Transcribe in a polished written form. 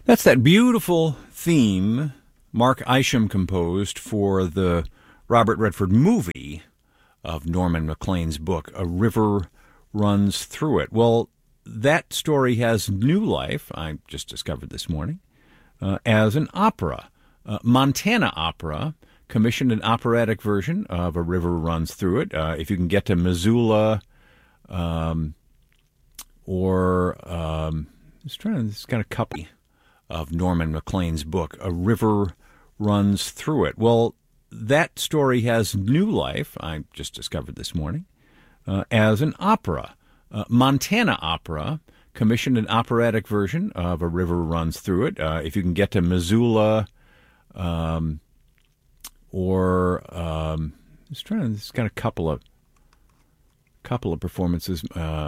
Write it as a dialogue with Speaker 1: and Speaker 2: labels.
Speaker 1: That's that beautiful theme Mark Isham composed for the Robert Redford movie of Norman Maclean's book, A River Runs Through It. Well, that story has new life, I just discovered this morning, as an opera. Montana Opera commissioned an operatic version of A River Runs Through It. If you can get to Missoula it's got a copy of Norman Maclean's book, A River Runs Through It. Well, that story has new life, I just discovered this morning, as an opera. Montana Opera commissioned an operatic version of A River Runs Through It. If you can get to Missoula it's got a couple of performances.